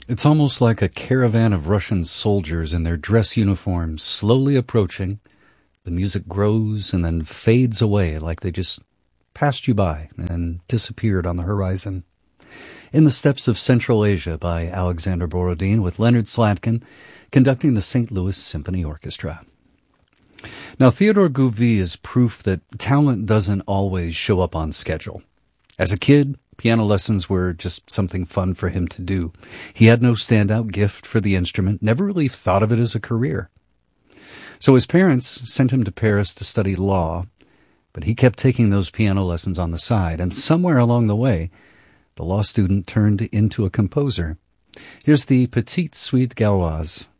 It's almost like a caravan of Russian soldiers in their dress uniforms slowly approaching. The music grows and then fades away like they just passed you by and disappeared on the horizon. In the Steppes of Central Asia by Alexander Borodin with Leonard Slatkin conducting the St. Louis Symphony Orchestra. Now, Theodore Gouvy is proof that talent doesn't always show up on schedule. As a kid, piano lessons were just something fun for him to do. He had no standout gift for the instrument, never really thought of it as a career. So his parents sent him to Paris to study law, but he kept taking those piano lessons on the side, and somewhere along the way, the law student turned into a composer. Here's the Petite Suite Galloise